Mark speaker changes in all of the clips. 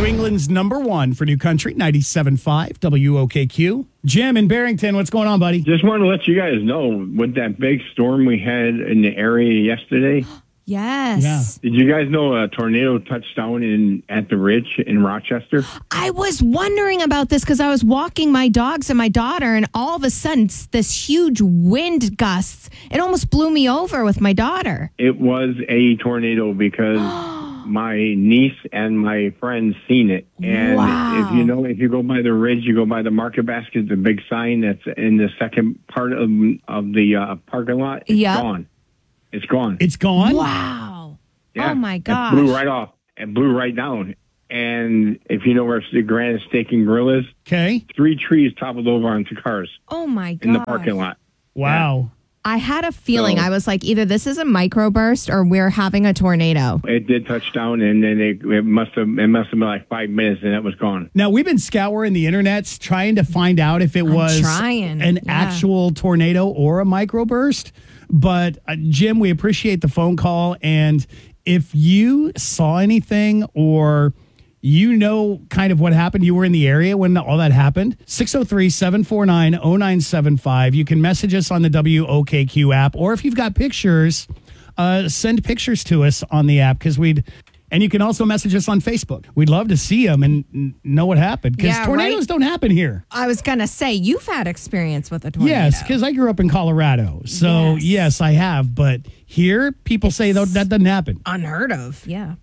Speaker 1: New England's number one for New Country, 97.5 WOKQ. Jim in Barrington, what's going on, buddy?
Speaker 2: Just wanted to let you guys know, with that big storm we had in the area yesterday.
Speaker 3: Yes.
Speaker 2: Yeah. Did you guys know a tornado touched down at the Ridge in Rochester?
Speaker 3: I was wondering about this because I was walking my dogs and my daughter, and all of a sudden, this huge wind gusts. It almost blew me over with my daughter.
Speaker 2: It was a tornado because my niece and my friend seen it. And
Speaker 3: wow.
Speaker 2: if you go by the Ridge, you go by the Market Basket, the big sign that's in the second part of the parking lot, it's gone. It's gone.
Speaker 1: It's gone?
Speaker 3: Wow.
Speaker 2: Yeah.
Speaker 3: Oh, my gosh.
Speaker 2: It blew right off. It blew right down. And if you know where the Granite Steak and Grill is, 3 trees toppled over onto cars.
Speaker 3: Oh, my God.
Speaker 2: In the parking lot.
Speaker 1: Wow.
Speaker 2: Yeah.
Speaker 3: I had a feeling. I was like, either this is a microburst or we're having a tornado.
Speaker 2: It did touch down, and then it must have been like 5 minutes, and it was gone.
Speaker 1: Now, we've been scouring the internets trying to find out if it was an actual tornado or a microburst. But, Jim, we appreciate the phone call. And if you saw anything or you know kind of what happened, you were in the area when all that happened, 603-749-0975. You can message us on the WOKQ app. Or if you've got pictures, send pictures to us on the app because and you can also message us on Facebook. We'd love to see them and know what happened because tornadoes don't happen here.
Speaker 3: I was going to say, you've had experience with a tornado.
Speaker 1: Yes, because I grew up in Colorado. So, yes, I have. But here, people say that doesn't happen.
Speaker 3: Unheard of, yeah.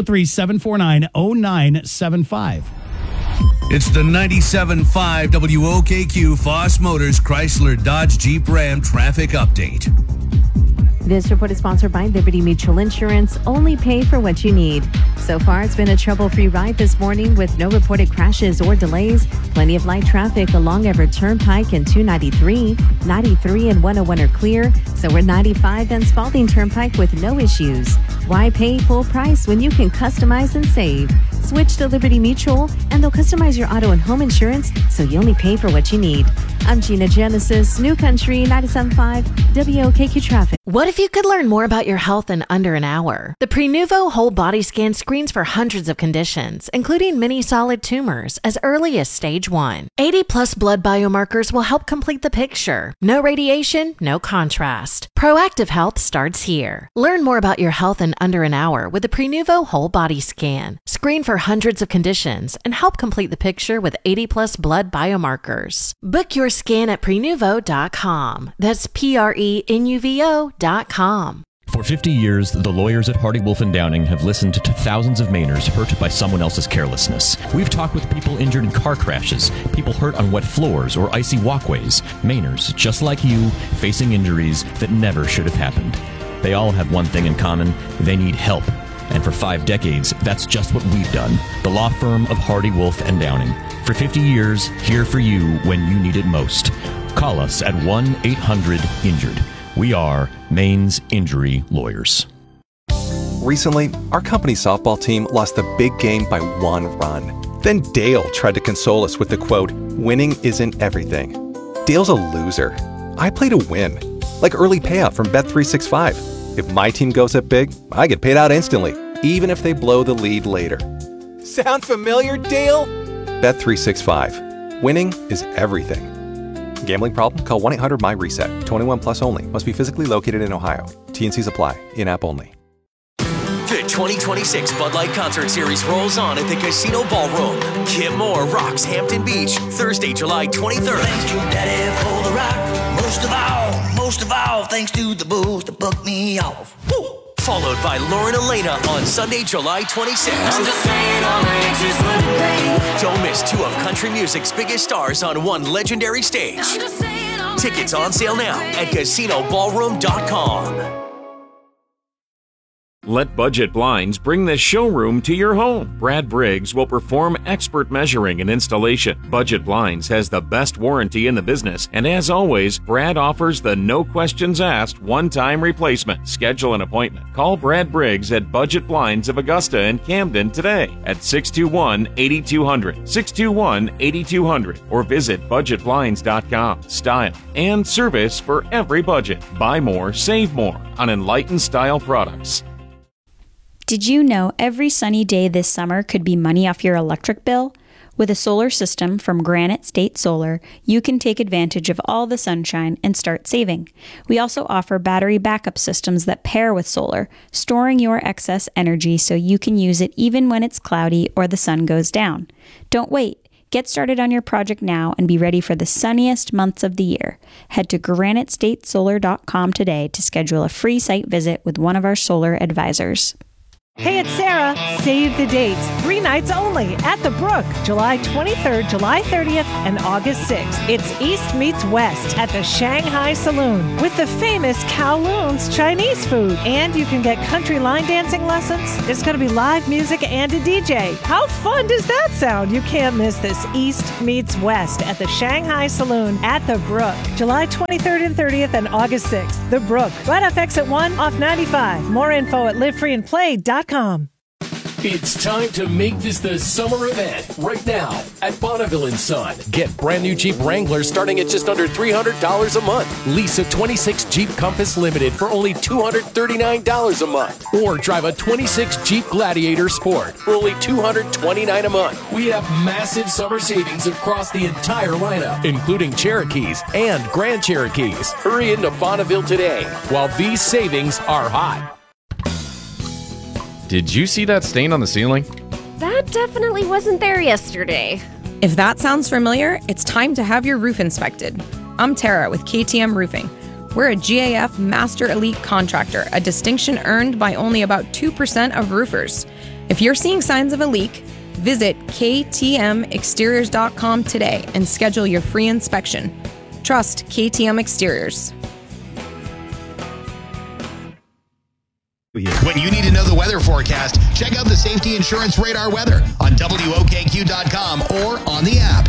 Speaker 1: 603-749-0975.
Speaker 4: It's the 97.5 WOKQ Foss Motors Chrysler Dodge Jeep Ram traffic update.
Speaker 5: This report is sponsored by Liberty Mutual Insurance. Only pay for what you need. So far, it's been a trouble-free ride this morning with no reported crashes or delays. Plenty of light traffic along Everett Turnpike and 293. 93 and 101 are clear. So we're 95 and Spalding Turnpike with no issues. Why pay full price when you can customize and save? Switch to Liberty Mutual, and they'll customize your auto and home insurance so you only pay for what you need. I'm Gina Genesis, New Country 97.5 WOKQ Traffic.
Speaker 6: What if you could learn more about your health in under an hour? The Prenuvo Whole Body Scan screens for hundreds of conditions, including many solid tumors, as early as stage 1. 80-plus blood biomarkers will help complete the picture. No radiation, no contrast. Proactive health starts here. Learn more about your health in under an hour with the Prenuvo Whole Body Scan. Screen for hundreds of conditions and help complete the picture with 80-plus blood biomarkers. Book your scan at Prenuvo.com. That's Prenuvo.com.
Speaker 7: For 50 years, the lawyers at Hardy Wolf & Downing have listened to thousands of Mainers hurt by someone else's carelessness. We've talked with people injured in car crashes, people hurt on wet floors or icy walkways, Mainers, just like you, facing injuries that never should have happened. They all have one thing in common: they need help. And for 5 decades, that's just what we've done. The law firm of Hardy Wolf & Downing. For 50 years, here for you when you need it most. Call us at 1-800-INJURED. We are Maine's injury lawyers.
Speaker 8: Recently, our company's softball team lost the big game by 1 run. Then Dale tried to console us with the quote, "Winning isn't everything." Dale's a loser. I play to win, like early payout from Bet365. If my team goes up big, I get paid out instantly, even if they blow the lead later. Sound familiar, Dale? Bet365. Winning is everything. Gambling problem? Call 1-800-MY-RESET. 21 plus only. Must be physically located in Ohio. T&Cs apply. In-app only.
Speaker 9: The 2026 Bud Light Concert Series rolls on at the Casino Ballroom. Kip Moore rocks Hampton Beach Thursday, July 23rd.
Speaker 10: Thanks to Daddy for the rock. Most of all, thanks to the booze to buck me off. Woo!
Speaker 9: Followed by Lauren Elena on Sunday, July 26th.
Speaker 10: I'm just saying all my exes were great.
Speaker 9: Don't miss 2 of country music's biggest stars on one legendary stage. Tickets on sale now at CasinoBallroom.com.
Speaker 11: Let Budget Blinds bring the showroom to your home. Brad Briggs will perform expert measuring and installation. Budget Blinds has the best warranty in the business, and as always, Brad offers the no questions asked one-time replacement. Schedule an appointment. Call Brad Briggs at Budget Blinds of Augusta and Camden today at 621-8200, 621-8200, or visit budgetblinds.com. Style and service for every budget. Buy more, save more on Enlightened Style products.
Speaker 12: Did you know every sunny day this summer could be money off your electric bill? With a solar system from Granite State Solar, you can take advantage of all the sunshine and start saving. We also offer battery backup systems that pair with solar, storing your excess energy so you can use it even when it's cloudy or the sun goes down. Don't wait. Get started on your project now and be ready for the sunniest months of the year. Head to granitestatesolar.com today to schedule a free site visit with one of our solar advisors.
Speaker 13: Hey, it's Sarah. Save the dates. 3 nights only at the Brook, July 23rd, July 30th, and August 6th. It's East meets West at the Shanghai Saloon with the famous Kowloon's Chinese food. And you can get country line dancing lessons. There's going to be live music and a DJ. How fun does that sound? You can't miss this East meets West at the Shanghai Saloon at the Brook, July 23rd and 30th, and August 6th. The Brook, right off Exit 1 off 95. More info at livefreeandplay.com.
Speaker 14: It's time to make this the summer event right now at Bonneville & Son. Get brand new Jeep Wranglers starting at just under $300 a month. Lease a 26 Jeep Compass Limited for only $239 a month. Or drive a 26 Jeep Gladiator Sport for only $229 a month. We have massive summer savings across the entire lineup, including Cherokees and Grand Cherokees. Hurry into Bonneville today while these savings are hot.
Speaker 15: Did you see that stain on the ceiling?
Speaker 16: That definitely wasn't there yesterday.
Speaker 17: If that sounds familiar, it's time to have your roof inspected. I'm Tara with KTM Roofing. We're a GAF Master Elite Contractor, a distinction earned by only about 2% of roofers. If you're seeing signs of a leak, visit ktmexteriors.com today and schedule your free inspection. Trust KTM Exteriors.
Speaker 18: When you need to know the weather forecast, check out the Safety Insurance Radar weather on WOKQ.com or on the app.